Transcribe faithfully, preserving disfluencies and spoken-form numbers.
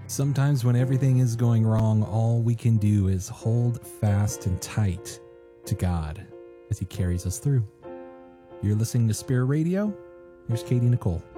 Sometimes when everything is going wrong, all we can do is hold fast and tight to God as He carries us through. You're listening to Spirit Radio. Here's Katie Nicole.